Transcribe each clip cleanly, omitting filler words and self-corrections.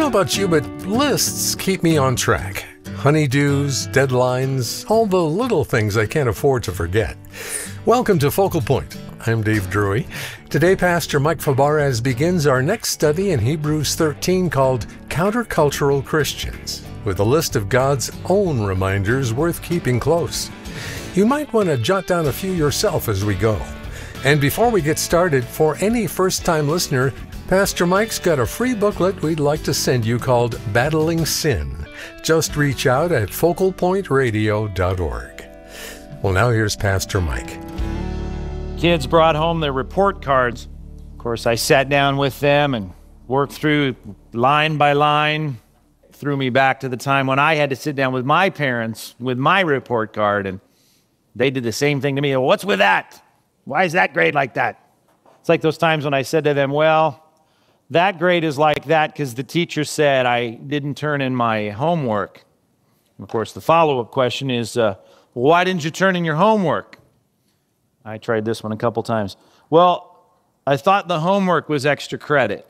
know about you, but lists keep me on track. Honeydews, deadlines, all the little things I can't afford to forget. Welcome to Focal Point. I'm Dave Drury. Today, Pastor Mike Fabarez begins our next study in Hebrews 13 called Countercultural Christians, with a list of God's own reminders worth keeping close. You might want to jot down a few yourself as we go. And before we get started, for any first-time listener, Pastor Mike's got a free booklet we'd like to send you called Battling Sin. Just reach out at focalpointradio.org. Well, now here's Pastor Mike. Kids brought home their report cards. Of course, I sat down with them and worked through line by line, threw me back to the time when I had to sit down with my parents with my report card, and they did the same thing to me. Well, what's with that? Why is that grade like that? It's like those times when I said to them, well, that grade is like that because the teacher said I didn't turn in my homework. And of course, the follow-up question is, why didn't you turn in your homework? I tried this one a couple times. Well, I thought the homework was extra credit.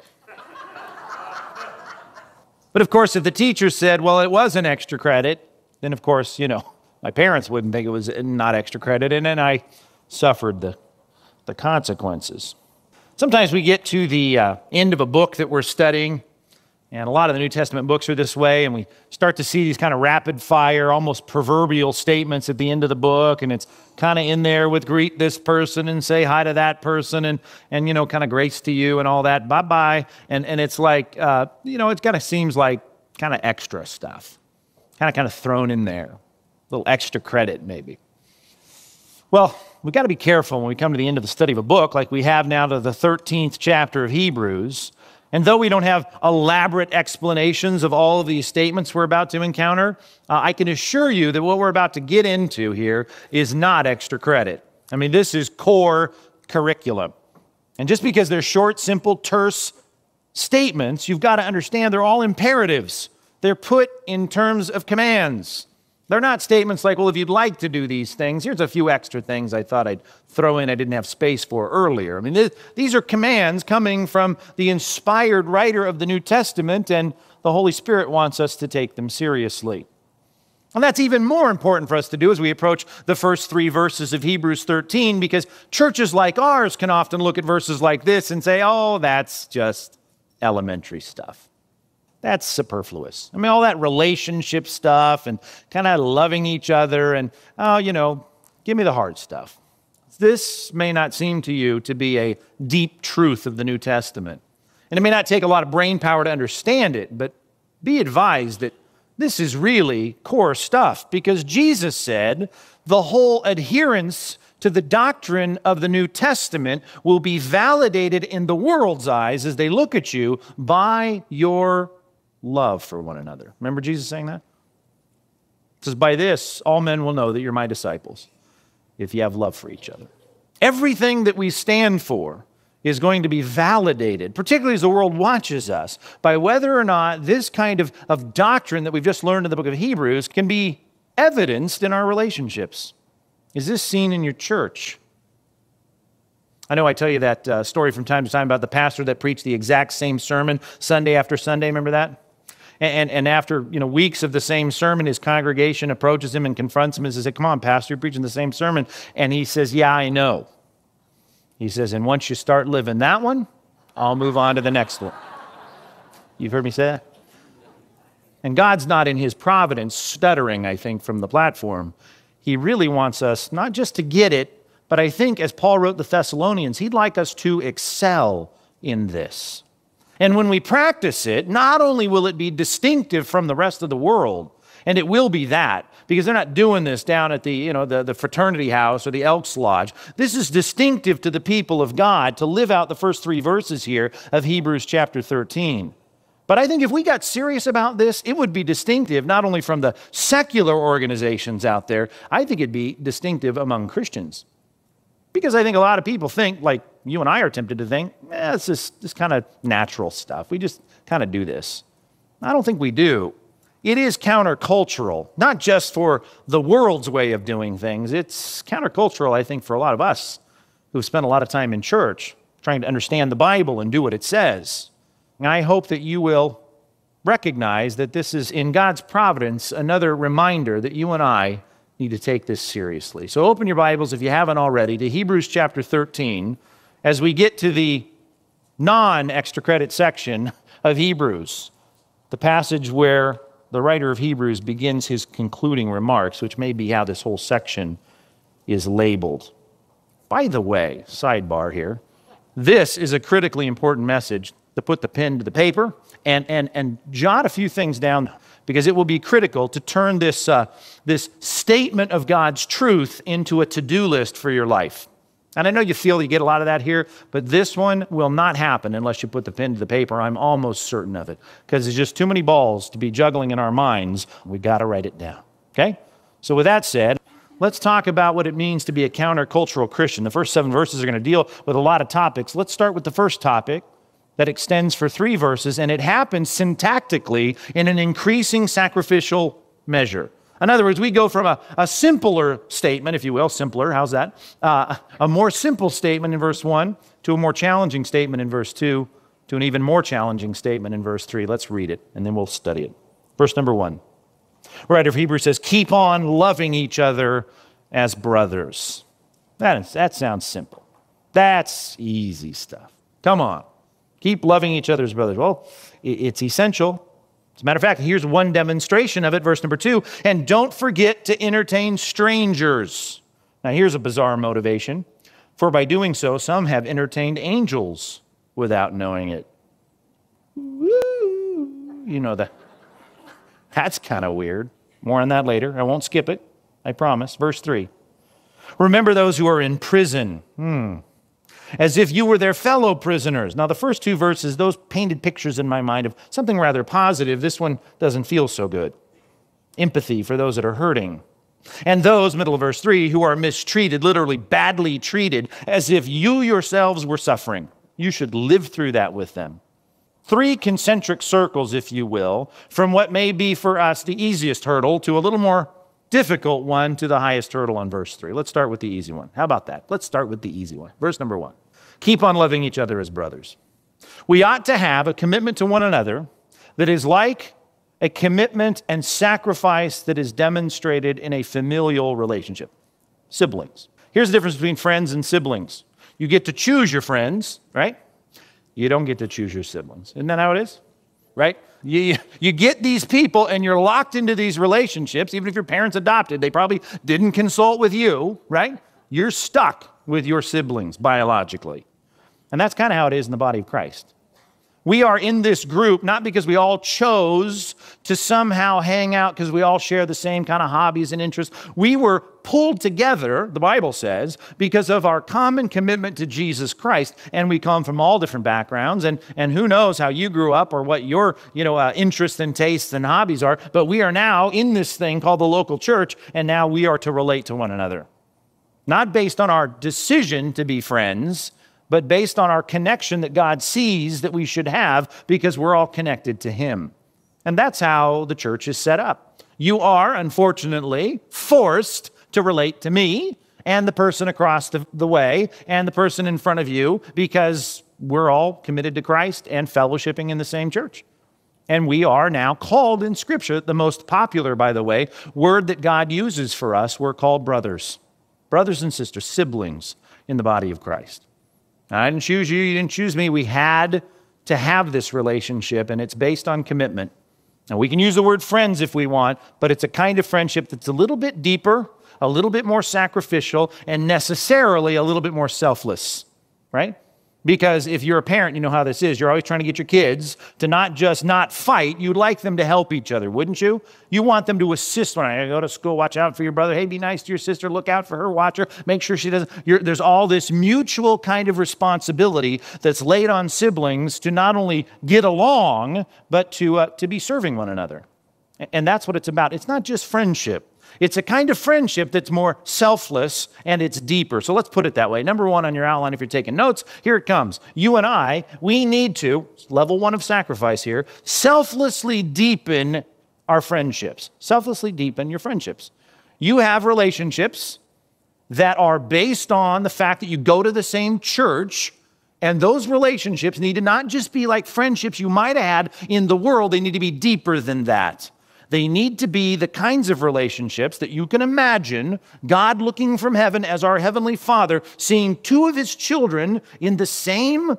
But of course, if the teacher said, well, it wasn't extra credit, then of course, my parents wouldn't think it was not extra credit, and then I suffered the consequences. Sometimes we get to the end of a book that we're studying, and a lot of the New Testament books are this way, and we start to see these kind of rapid-fire, almost proverbial statements at the end of the book, and it's kind of in there with greet this person and say hi to that person and kind of grace to you and all that, bye-bye, and it's like, it kind of seems like kind of extra stuff, kind of thrown in there, a little extra credit maybe. Well, we've got to be careful when we come to the end of the study of a book like we have now to the 13th chapter of Hebrews. And though we don't have elaborate explanations of all of these statements we're about to encounter, I can assure you that what we're about to get into here is not extra credit. I mean, this is core curriculum. And just because they're short, simple, terse statements, you've got to understand they're all imperatives. They're put in terms of commands. They're not statements like, well, if you'd like to do these things, here's a few extra things I thought I'd throw in I didn't have space for earlier. I mean, these are commands coming from the inspired writer of the New Testament, and the Holy Spirit wants us to take them seriously. And that's even more important for us to do as we approach the first three verses of Hebrews 13, because churches like ours can often look at verses like this and say, oh, that's just elementary stuff. That's superfluous. I mean, all that relationship stuff and kind of loving each other and, give me the hard stuff. This may not seem to you to be a deep truth of the New Testament. And it may not take a lot of brain power to understand it, but be advised that this is really core stuff because Jesus said the whole adherence to the doctrine of the New Testament will be validated in the world's eyes as they look at you by your love for one another. Remember Jesus saying that? It says, by this, all men will know that you're my disciples, if you have love for each other. Everything that we stand for is going to be validated, particularly as the world watches us, by whether or not this kind of doctrine that we've just learned in the book of Hebrews can be evidenced in our relationships. Is this seen in your church? I know I tell you that story from time to time about the pastor that preached the exact same sermon Sunday after Sunday. Remember that? And after weeks of the same sermon, his congregation approaches him and confronts him and says, come on, pastor, you're preaching the same sermon. And he says, yeah, I know. He says, and once you start living that one, I'll move on to the next one. You've heard me say that? And God's not in his providence stuttering, I think, from the platform. He really wants us not just to get it, but I think as Paul wrote the Thessalonians, he'd like us to excel in this. And when we practice it, not only will it be distinctive from the rest of the world, and it will be that, because they're not doing this down at the fraternity house or the Elks Lodge. This is distinctive to the people of God to live out the first three verses here of Hebrews chapter 13. But I think if we got serious about this, it would be distinctive not only from the secular organizations out there, I think it'd be distinctive among Christians. Because I think a lot of people think, like you and I are tempted to think, it's this kind of natural stuff. We just kind of do this. I don't think we do. It is countercultural, not just for the world's way of doing things. It's countercultural, I think, for a lot of us who've spent a lot of time in church trying to understand the Bible and do what it says. And I hope that you will recognize that this is, in God's providence, another reminder that you and I need to take this seriously. So open your Bibles, if you haven't already, to Hebrews chapter 13, as we get to the non-extra credit section of Hebrews, the passage where the writer of Hebrews begins his concluding remarks, which may be how this whole section is labeled. By the way, sidebar here, this is a critically important message to put the pen to the paper and jot a few things down, because it will be critical to turn this statement of God's truth into a to-do list for your life. And I know you feel you get a lot of that here, but this one will not happen unless you put the pen to the paper. I'm almost certain of it, because there's just too many balls to be juggling in our minds. We've got to write it down, okay? So with that said, let's talk about what it means to be a countercultural Christian. The first 7 verses are going to deal with a lot of topics. Let's start with the first topic that extends for 3 verses, and it happens syntactically in an increasing sacrificial measure. In other words, we go from a simpler statement, if you will, simpler, how's that? A more simple statement in verse 1 to a more challenging statement in verse 2 to an even more challenging statement in verse 3. Let's read it, and then we'll study it. Verse number 1. The writer of Hebrews says, keep on loving each other as brothers. That sounds simple. That's easy stuff. Come on. Keep loving each other as brothers. Well, it's essential. As a matter of fact, here's one demonstration of it, verse number 2. And don't forget to entertain strangers. Now, here's a bizarre motivation. For by doing so, some have entertained angels without knowing it. Woo! You know that. That's kind of weird. More on that later. I won't skip it. I promise. Verse 3. Remember those who are in prison. As if you were their fellow prisoners. Now, the first 2 verses, those painted pictures in my mind of something rather positive. This one doesn't feel so good. Empathy for those that are hurting. And those, middle of verse 3, who are mistreated, literally badly treated, as if you yourselves were suffering. You should live through that with them. 3 concentric circles, if you will, from what may be for us the easiest hurdle to a little more difficult one to the highest hurdle on verse 3. Let's start with the easy one. How about that? Let's start with the easy one. Verse number 1. Keep on loving each other as brothers. We ought to have a commitment to one another that is like a commitment and sacrifice that is demonstrated in a familial relationship. Siblings. Here's the difference between friends and siblings. You get to choose your friends, right? You don't get to choose your siblings. Isn't that how it is? Right? You get these people and you're locked into these relationships. Even if your parents adopted, they probably didn't consult with you, right? You're stuck with your siblings biologically. And that's kind of how it is in the body of Christ. We are in this group not because we all chose to somehow hang out because we all share the same kind of hobbies and interests. We were pulled together, the Bible says, because of our common commitment to Jesus Christ. And we come from all different backgrounds. And who knows how you grew up or what your interests and tastes and hobbies are. But we are now in this thing called the local church. And now we are to relate to one another. Not based on our decision to be friends, but based on our connection that God sees that we should have because we're all connected to Him. And that's how the church is set up. You are, unfortunately, forced to relate to me and the person across the way and the person in front of you because we're all committed to Christ and fellowshipping in the same church. And we are now called in Scripture, the most popular, by the way, word that God uses for us, we're called brothers. Brothers and sisters, siblings in the body of Christ. I didn't choose you, you didn't choose me. We had to have this relationship, and it's based on commitment. Now, we can use the word friends if we want, but it's a kind of friendship that's a little bit deeper, a little bit more sacrificial, and necessarily a little bit more selfless, right? Because if you're a parent, you know how this is. You're always trying to get your kids to not just not fight. You'd like them to help each other, wouldn't you? You want them to assist when I go to school. Watch out for your brother. Hey, be nice to your sister. Look out for her. Watch her. Make sure she doesn't. There's all this mutual kind of responsibility that's laid on siblings to not only get along, but to be serving one another. And that's what it's about. It's not just friendship. It's a kind of friendship that's more selfless and it's deeper. So let's put it that way. Number 1 on your outline, if you're taking notes, here it comes. You and I, we need to, level 1 of sacrifice here, selflessly deepen our friendships. Selflessly deepen your friendships. You have relationships that are based on the fact that you go to the same church And those relationships need to not just be like friendships you might have had in the world. They need to be deeper than that. They need to be the kinds of relationships that you can imagine God looking from heaven as our Heavenly Father, seeing two of His children in the same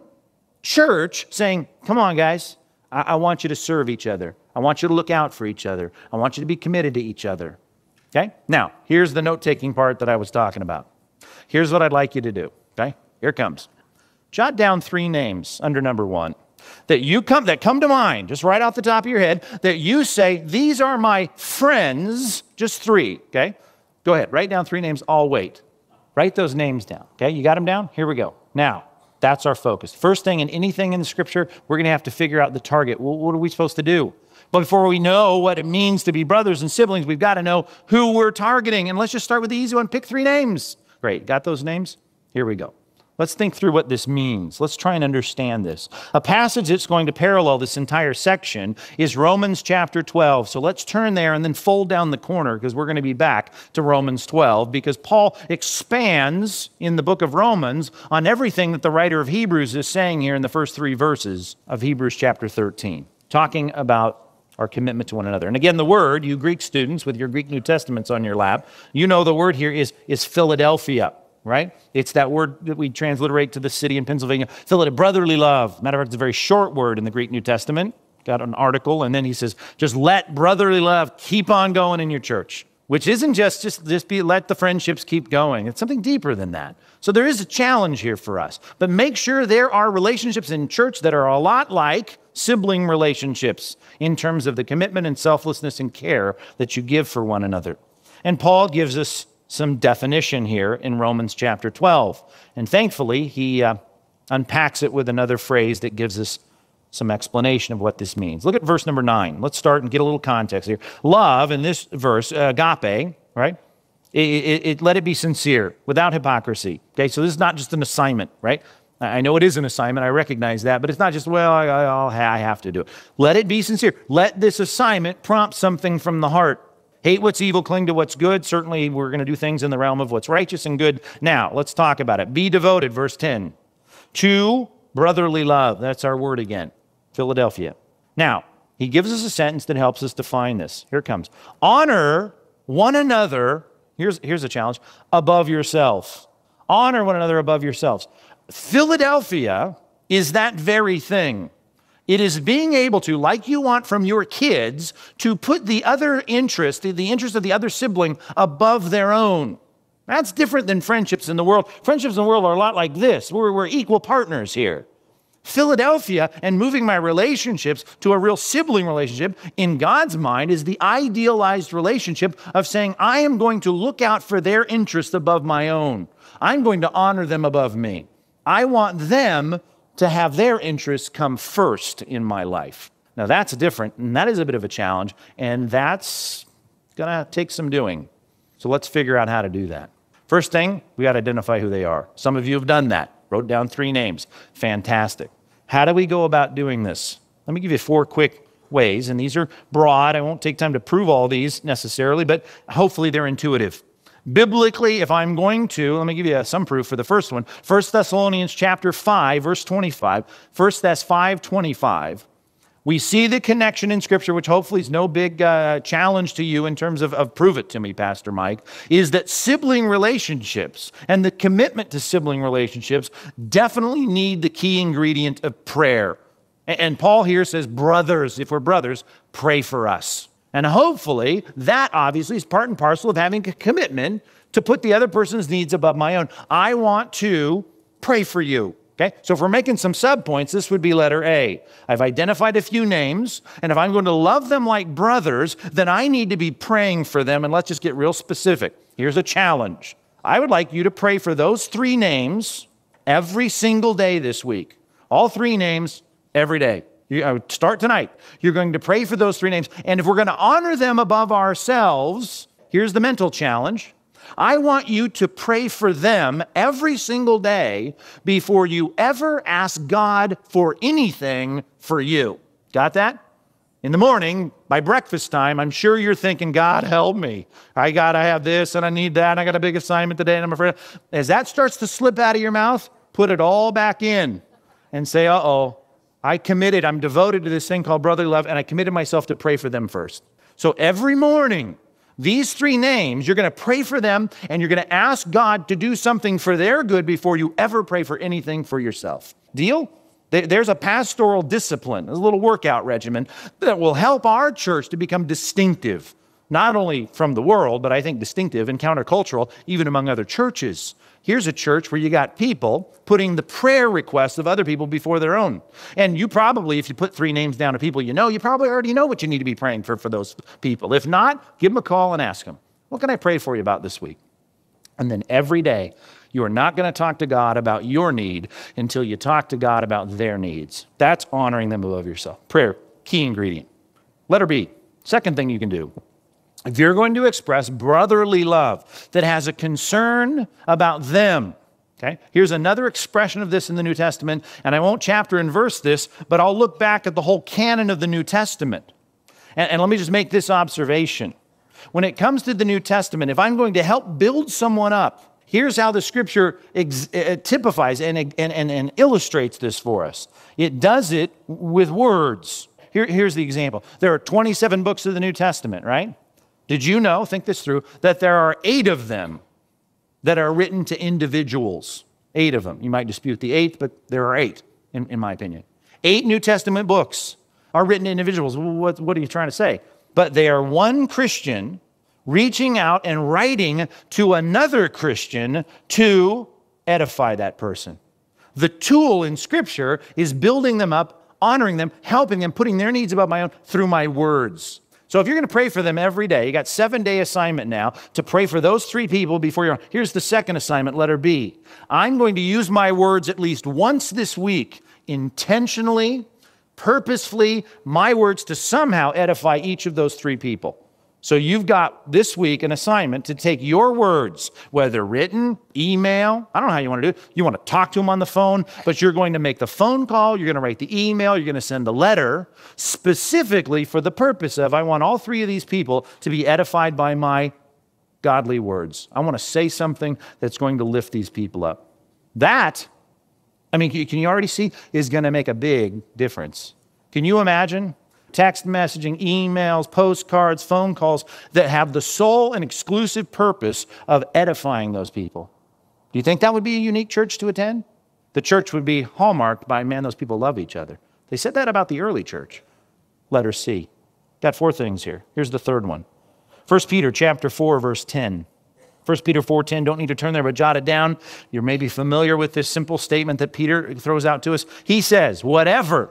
church saying, come on, guys, I want you to serve each other. I want you to look out for each other. I want you to be committed to each other. Okay? Now, here's the note-taking part that I was talking about. Here's what I'd like you to do. Okay? Here it comes. Jot down 3 names under number 1 that come to mind, just right off the top of your head, that you say, these are my friends, just 3, okay? Go ahead, write down 3 names, I'll wait. Write those names down, okay? You got them down? Here we go. Now, that's our focus. First thing in anything in the Scripture, we're going to have to figure out the target. Well, what are we supposed to do? But before we know what it means to be brothers and siblings, we've got to know who we're targeting. And let's just start with the easy one. Pick 3 names. Great, got those names? Here we go. Let's think through what this means. Let's try and understand this. A passage that's going to parallel this entire section is Romans chapter 12. So let's turn there and then fold down the corner because we're going to be back to Romans 12 because Paul expands in the book of Romans on everything that the writer of Hebrews is saying here in the first 3 verses of Hebrews chapter 13, talking about our commitment to one another. And again, the word, you Greek students with your Greek New Testaments on your lap, you know the word here is Philadelphia. Right? It's that word that we transliterate to the city in Pennsylvania, Philadelphia, brotherly love. Matter of fact, it's a very short word in the Greek New Testament. Got an article, and then he says, just let brotherly love keep on going in your church, which isn't just be let the friendships keep going. It's something deeper than that. So there is a challenge here for us. But make sure there are relationships in church that are a lot like sibling relationships in terms of the commitment and selflessness and care that you give for one another. And Paul gives us some definition here in Romans chapter 12. And thankfully, he unpacks it with another phrase that gives us some explanation of what this means. Look at verse number 9. Let's start and get a little context here. Love, in this verse, agape, right? Let it be sincere, without hypocrisy. Okay, so this is not just an assignment, right? I know it is an assignment, I recognize that, but it's not just, well, I have to do it. Let it be sincere. Let this assignment prompt something from the heart. Hate what's evil, cling to what's good. Certainly, we're going to do things in the realm of what's righteous and good. Now, let's talk about it. Be devoted, verse 10, to brotherly love. That's our word again, Philadelphia. Now, he gives us a sentence that helps us define this. Here it comes. Honor one another, here's a challenge, above yourself. Honor one another above yourselves. Philadelphia is that very thing. It is being able to, like you want from your kids, to put the other interest, the interest of the other sibling above their own. That's different than friendships in the world. Friendships in the world are a lot like this. We're equal partners here. Philadelphia and moving my relationships to a real sibling relationship in God's mind is the idealized relationship of saying, I am going to look out for their interest above my own. I'm going to honor them above me. I want them to have their interests come first in my life. Now that's different, and that is a bit of a challenge, and that's going to take some doing. So let's figure out how to do that. First thing, we got to identify who they are. Some of you have done that. Wrote down 3 names. Fantastic. How do we go about doing this? Let me give you 4 quick ways, and these are broad. I won't take time to prove all these necessarily, but hopefully they're intuitive. Biblically, if I'm going to, let me give you some proof for the first one. 1 Thessalonians chapter 5, verse 25. 1 Thess 5:25. We see the connection in Scripture, which hopefully is no big challenge to you in terms of prove it to me, Pastor Mike, is that sibling relationships and the commitment to sibling relationships definitely need the key ingredient of prayer. And Paul here says, brothers, if we're brothers, pray for us. And hopefully, that obviously is part and parcel of having a commitment to put the other person's needs above my own. I want to pray for you. Okay? So if we're making some subpoints, this would be letter A. I've identified a few names, and if I'm going to love them like brothers, then I need to be praying for them, and let's just get real specific. Here's a challenge. I would like you to pray for those 3 names every single day this week. All 3 names every day. I would start tonight. You're going to pray for those 3 names. And if we're going to honor them above ourselves, here's the mental challenge. I want you to pray for them every single day before you ever ask God for anything for you. Got that? In the morning, by breakfast time, I'm sure you're thinking, God, help me. I got to have this and I need that. And I got a big assignment today and I'm afraid. As that starts to slip out of your mouth, put it all back in. and say, I'm devoted to this thing called brotherly love, and I committed myself to pray for them first. So every morning, these 3 names, you're going to pray for them, and you're going to ask God to do something for their good before you ever pray for anything for yourself. Deal? There's a pastoral discipline, a little workout regimen that will help our church to become distinctive, not only from the world, but I think distinctive and countercultural, even among other churches. Here's a church where you got people putting the prayer requests of other people before their own. And you probably, if you put 3 names down of people you probably already know what you need to be praying for those people. If not, give them a call and ask them, what can I pray for you about this week? And then every day, you are not going to talk to God about your need until you talk to God about their needs. That's honoring them above yourself. Prayer, key ingredient. Letter B, second thing you can do. If you're going to express brotherly love that has a concern about them, okay? Here's another expression of this in the New Testament, and I won't chapter and verse this, but I'll look back at the whole canon of the New Testament. And let me just make this observation. When it comes to the New Testament, if I'm going to help build someone up, here's how the Scripture typifies and illustrates this for us. It does it with words. Here's the example. There are 27 books of the New Testament, right? Did you know, think this through, that there are 8 of them that are written to individuals? 8 of them. You might dispute the 8th, but there are 8, in my opinion. 8 New Testament books are written to individuals. What are you trying to say? But they are one Christian reaching out and writing to another Christian to edify that person. The tool in Scripture is building them up, honoring them, helping them, putting their needs above my own through my words. So if you're going to pray for them every day, you got 7-day assignment now to pray for those 3 people before you're on. Here's the second assignment, letter B. I'm going to use my words at least once this week, intentionally, purposefully, my words to somehow edify each of those 3 people. So you've got this week an assignment to take your words, whether written, email, I don't know how you want to do it. You want to talk to them on the phone, but you're going to make the phone call, you're going to write the email, you're going to send a letter specifically for the purpose of, I want all 3 of these people to be edified by my godly words. I want to say something that's going to lift these people up. That, can you already see, is going to make a big difference. Can you imagine? Text messaging, emails, postcards, phone calls that have the sole and exclusive purpose of edifying those people. Do you think that would be a unique church to attend? The church would be hallmarked by, man, those people love each other. They said that about the early church. Letter C. Got 4 things here. Here's the third one. 1 Peter chapter 4, verse 10. 1 Peter 4:10, don't need to turn there, but jot it down. You're maybe familiar with this simple statement that Peter throws out to us. He says, whatever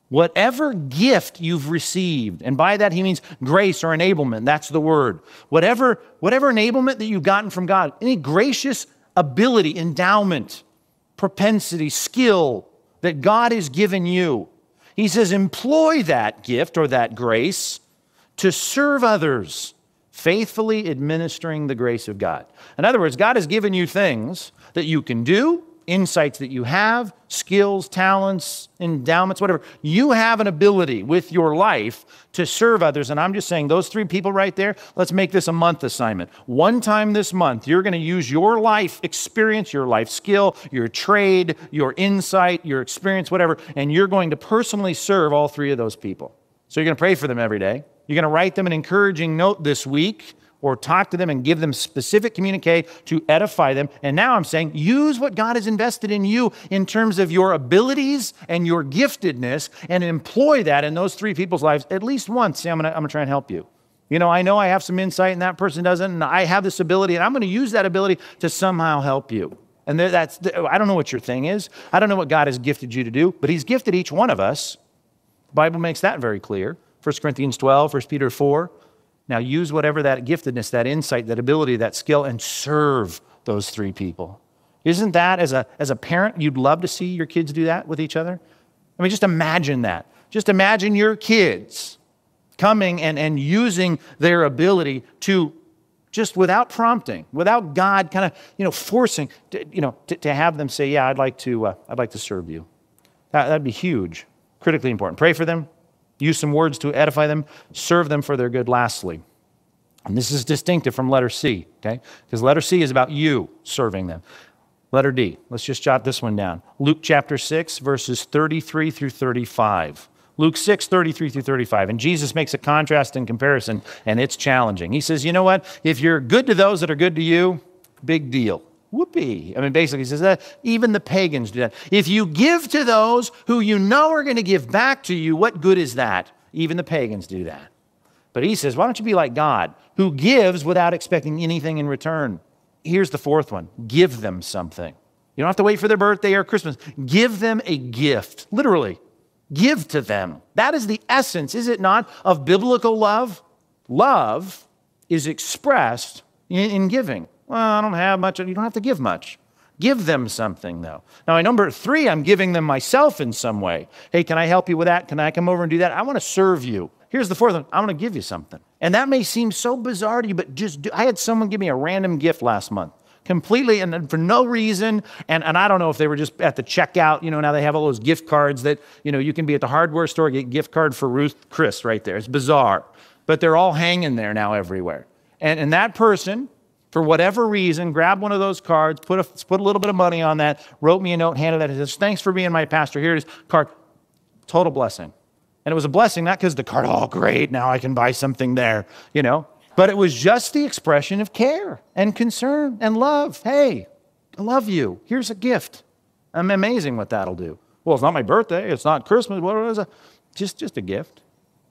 gift you've received, and by that he means grace or enablement, that's the word. Whatever enablement that you've gotten from God, any gracious ability, endowment, propensity, skill that God has given you, he says employ that gift or that grace to serve others, faithfully administering the grace of God. In other words, God has given you things that you can do, insights that you have, skills, talents, endowments, whatever. You have an ability with your life to serve others. And I'm just saying, those 3 people right there, let's make this a month assignment. One time this month, you're going to use your life experience, your life skill, your trade, your insight, your experience, whatever, and you're going to personally serve all 3 of those people. So you're going to pray for them every day. You're going to write them an encouraging note this week, or talk to them and give them specific communique to edify them. And now I'm saying, use what God has invested in you in terms of your abilities and your giftedness, and employ that in those 3 people's lives at least once. Say, I'm going to try and help you. I know I have some insight and that person doesn't, and I have this ability, and I'm going to use that ability to somehow help you. And I don't know what your thing is. I don't know what God has gifted you to do, but he's gifted each one of us. The Bible makes that very clear. 1 Corinthians 12, 1 Peter 4. Now use whatever that giftedness, that insight, that ability, that skill, and serve those 3 people. Isn't that, as a parent, you'd love to see your kids do that with each other? Just imagine that. Just imagine your kids coming and using their ability to, just without prompting, without God kind of, forcing, to have them say, yeah, I'd like to serve you. That'd be huge, critically important. Pray for them. Use some words to edify them, serve them for their good lastly. And this is distinctive from letter C, okay? Because letter C is about you serving them. Letter D. Let's just jot this one down. Luke chapter 6, verses 33 through 35. Luke 6, 33 through 35. And Jesus makes a contrast and comparison, and it's challenging. He says, you know what? If you're good to those that are good to you, big deal. Whoopee. I mean, basically, he says that even the pagans do that. If you give to those who you know are going to give back to you, what good is that? Even the pagans do that. But he says, why don't you be like God, who gives without expecting anything in return? Here's the fourth one. Give them something. You don't have to wait for their birthday or Christmas. Give them a gift. Literally. Give to them. That is the essence, is it not, of biblical love? Love is expressed in giving. Well, I don't have much. You don't have to give much. Give them something, though. Now, number 3, I'm giving them myself in some way. Hey, can I help you with that? Can I come over and do that? I want to serve you. Here's the 4th one. I'm going to give you something. And that may seem so bizarre to you, but just do. I had someone give me a random gift last month. Completely and for no reason. And I don't know if they were just at the checkout. Now they have all those gift cards that, you can be at the hardware store, get a gift card for Ruth Chris right there. It's bizarre. But they're all hanging there now everywhere. And that person, for whatever reason, grabbed one of those cards, put a little bit of money on that, wrote me a note, handed that, and says, thanks for being my pastor. Here it is, card. Total blessing. And it was a blessing, not because the card, oh, great, now I can buy something there, But it was just the expression of care and concern and love. Hey, I love you. Here's a gift. I'm amazing what that'll do. Well, it's not my birthday. It's not Christmas. What is it? Just a gift.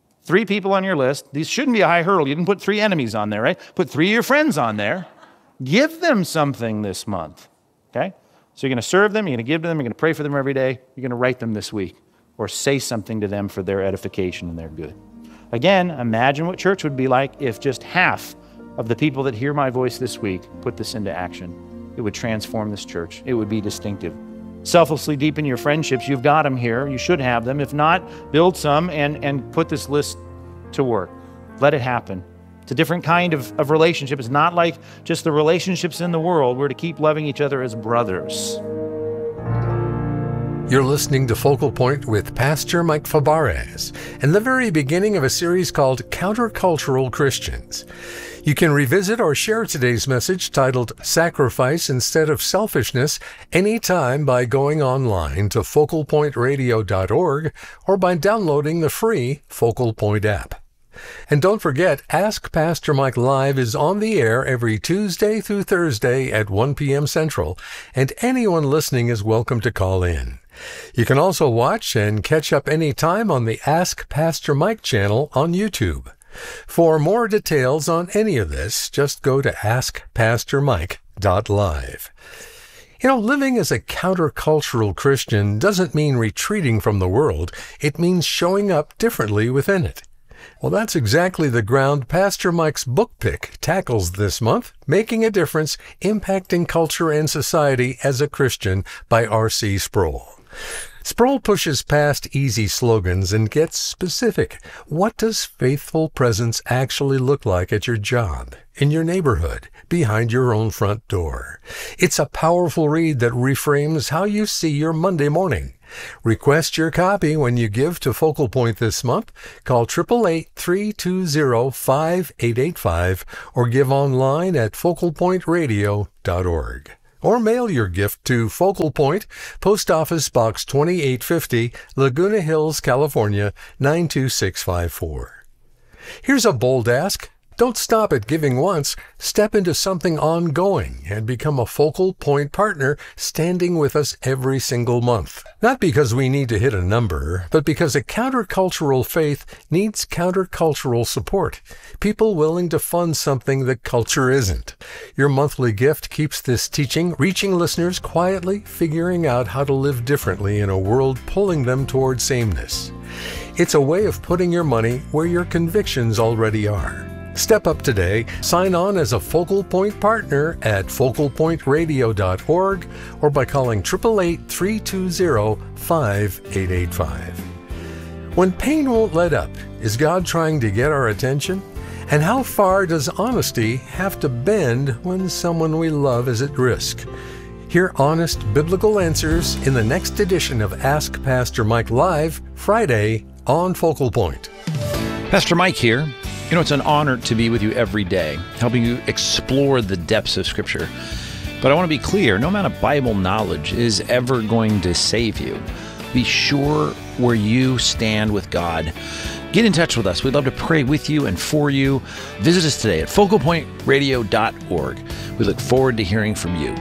3 people on your list. These shouldn't be a high hurdle. You didn't put 3 enemies on there, right? Put 3 of your friends on there. Give them something this month, okay? So you're going to serve them. You're going to give to them. You're going to pray for them every day. You're going to write them this week or say something to them for their edification and their good. Again, imagine what church would be like if just half of the people that hear my voice this week put this into action. It would transform this church. It would be distinctive. Selflessly deepen your friendships. You've got them here. You should have them. If not, build some and put this list to work. Let it happen. It's a different kind of relationship. It's not like just the relationships in the world. We're to keep loving each other as brothers. You're listening to Focal Point with Pastor Mike Fabarez, and the very beginning of a series called Countercultural Christians. You can revisit or share today's message titled Sacrifice Instead of Selfishness anytime by going online to focalpointradio.org or by downloading the free Focal Point app. And don't forget, Ask Pastor Mike Live is on the air every Tuesday through Thursday at 1 p.m. Central, and anyone listening is welcome to call in. You can also watch and catch up anytime on the Ask Pastor Mike channel on YouTube. For more details on any of this, just go to askpastormike.live. Living as a countercultural Christian doesn't mean retreating from the world. It means showing up differently within it. Well, that's exactly the ground Pastor Mike's book pick tackles this month, Making a Difference, Impacting Culture and Society as a Christian by R.C. Sproul. Sproul pushes past easy slogans and gets specific. What does faithful presence actually look like at your job, in your neighborhood, behind your own front door? It's a powerful read that reframes how you see your Monday morning. Request your copy when you give to Focal Point this month. Call 888-320-5885 or give online at focalpointradio.org. Or mail your gift to Focal Point, Post Office Box 2850, Laguna Hills, California, 92654. Here's a bold ask. Don't stop at giving once. Step into something ongoing and become a Focal Point partner, standing with us every single month. Not because we need to hit a number, but because a countercultural faith needs countercultural support. People willing to fund something that culture isn't. Your monthly gift keeps this teaching reaching listeners quietly, figuring out how to live differently in a world pulling them toward sameness. It's a way of putting your money where your convictions already are. Step up today. Sign on as a Focal Point partner at focalpointradio.org or by calling 888-320-5885. When pain won't let up, is God trying to get our attention? And how far does honesty have to bend when someone we love is at risk? Hear honest biblical answers in the next edition of Ask Pastor Mike Live, Friday on Focal Point. Pastor Mike here. It's an honor to be with you every day, helping you explore the depths of Scripture. But I want to be clear, no amount of Bible knowledge is ever going to save you. Be sure where you stand with God. Get in touch with us. We'd love to pray with you and for you. Visit us today at focalpointradio.org. We look forward to hearing from you.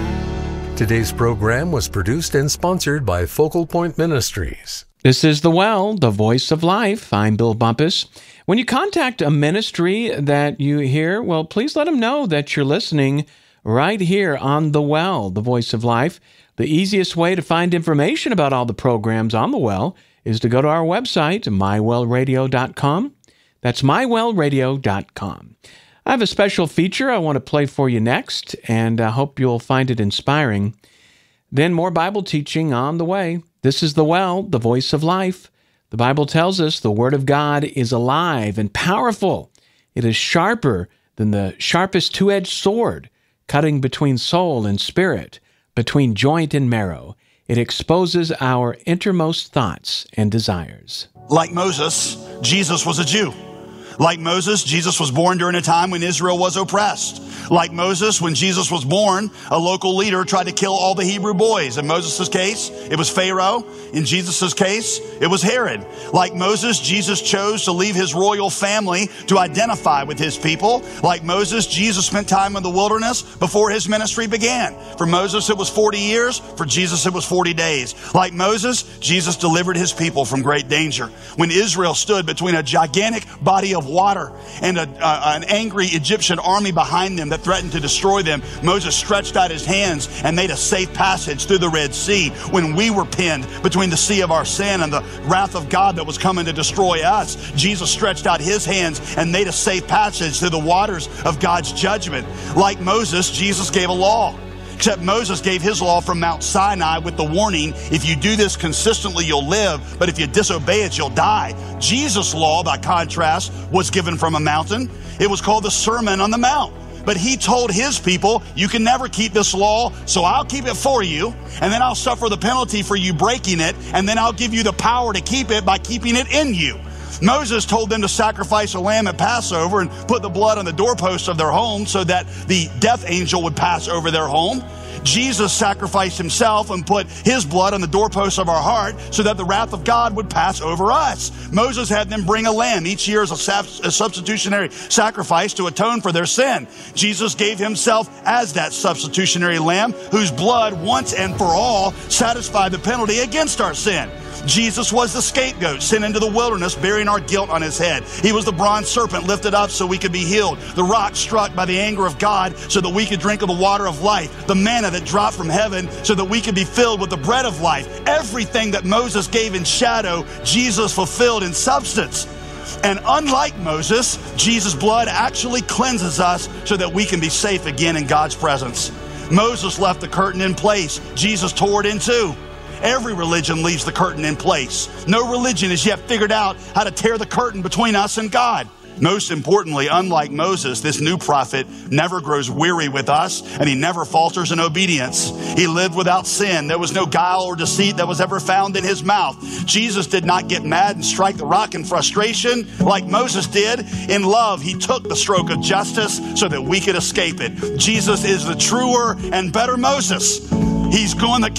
Today's program was produced and sponsored by Focal Point Ministries. This is The Well, the Voice of Life. I'm Bill Bumpus. When you contact a ministry that you hear, well, please let them know that you're listening right here on The Well, the Voice of Life. The easiest way to find information about all the programs on The Well is to go to our website, mywellradio.com. That's mywellradio.com. I have a special feature I want to play for you next, and I hope you'll find it inspiring. Then more Bible teaching on the way. This is The Well, the Voice of Life. The Bible tells us the Word of God is alive and powerful. It is sharper than the sharpest two-edged sword, cutting between soul and spirit, between joint and marrow. It exposes our innermost thoughts and desires. Like Moses, Jesus was a Jew. Like Moses, Jesus was born during a time when Israel was oppressed. Like Moses, when Jesus was born, a local leader tried to kill all the Hebrew boys. In Moses' case, it was Pharaoh. In Jesus' case, it was Herod. Like Moses, Jesus chose to leave his royal family to identify with his people. Like Moses, Jesus spent time in the wilderness before his ministry began. For Moses, it was 40 years. For Jesus, it was 40 days. Like Moses, Jesus delivered his people from great danger. When Israel stood between a gigantic body of water and an angry Egyptian army behind them that threatened to destroy them, Moses stretched out his hands and made a safe passage through the Red Sea. When we were pinned between the sea of our sin and the wrath of God that was coming to destroy us, Jesus stretched out his hands and made a safe passage through the waters of God's judgment. Like Moses, Jesus gave a law. Except Moses gave his law from Mount Sinai with the warning, if you do this consistently, you'll live, but if you disobey it, you'll die. Jesus' law, by contrast, was given from a mountain. It was called the Sermon on the Mount. But he told his people, you can never keep this law, so I'll keep it for you, and then I'll suffer the penalty for you breaking it, and then I'll give you the power to keep it by keeping it in you. Moses told them to sacrifice a lamb at Passover and put the blood on the doorposts of their home so that the death angel would pass over their home. Jesus sacrificed himself and put his blood on the doorposts of our heart so that the wrath of God would pass over us. Moses had them bring a lamb each year as a substitutionary sacrifice to atone for their sin. Jesus gave himself as that substitutionary lamb whose blood once and for all satisfied the penalty against our sin. Jesus was the scapegoat sent into the wilderness bearing our guilt on his head. He was the bronze serpent lifted up so we could be healed. The rock struck by the anger of God so that we could drink of the water of life. The manna that dropped from heaven so that we could be filled with the bread of life. Everything that Moses gave in shadow, Jesus fulfilled in substance. And unlike Moses, Jesus' blood actually cleanses us so that we can be safe again in God's presence. Moses left the curtain in place. Jesus tore it in two. Every religion leaves the curtain in place. No religion has yet figured out how to tear the curtain between us and God. Most importantly, unlike Moses, this new prophet never grows weary with us, and he never falters in obedience. He lived without sin. There was no guile or deceit that was ever found in his mouth. Jesus did not get mad and strike the rock in frustration like Moses did. In love, he took the stroke of justice so that we could escape it. Jesus is the truer and better Moses. He's going to